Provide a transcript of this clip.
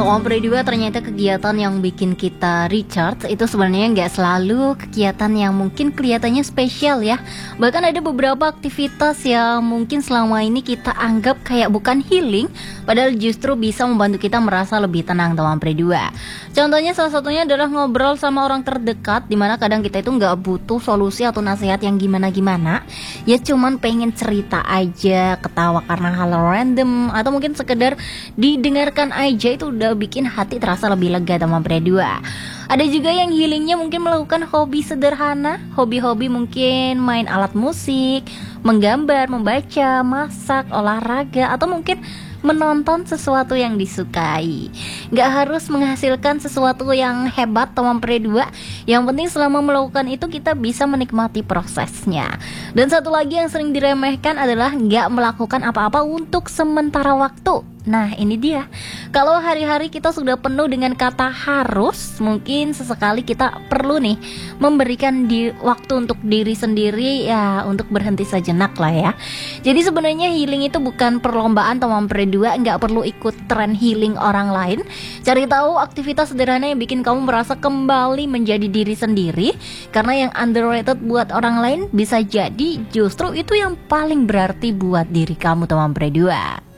Ombre 2 ternyata kegiatan yang bikin kita recharge itu sebenarnya nggak selalu kegiatan yang mungkin kelihatannya spesial ya. Bahkan ada beberapa aktivitas yang mungkin selama ini kita anggap kayak bukan healing, padahal justru bisa membantu kita merasa lebih tenang teman Ombre 2. Contohnya salah satunya adalah ngobrol sama orang terdekat, dimana kadang kita itu nggak butuh solusi atau nasihat yang gimana-gimana, ya cuman pengen cerita aja, ketawa karena hal random, atau mungkin sekedar didengarkan aja itu udah bikin hati terasa lebih lega teman Ombre 2. Ada juga yang healingnya mungkin melakukan hobi sederhana, hobi-hobi mungkin main alat musik, menggambar, membaca, masak, olahraga, atau mungkin menonton sesuatu yang disukai. Gak harus menghasilkan sesuatu yang hebat teman Ombre 2. Yang penting selama melakukan itu kita bisa menikmati prosesnya. Dan satu lagi yang sering diremehkan adalah gak melakukan apa-apa untuk sementara waktu. Nah ini dia, kalau hari-hari kita sudah penuh dengan kata harus, mungkin sesekali kita perlu nih memberikan waktu untuk diri sendiri, ya untuk berhenti sejenak lah ya. Jadi sebenarnya healing itu bukan perlombaan teman Ombre 2, nggak perlu ikut tren healing orang lain. Cari tahu aktivitas sederhana yang bikin kamu merasa kembali menjadi diri sendiri, karena yang underrated buat orang lain bisa jadi justru itu yang paling berarti buat diri kamu teman Ombre 2.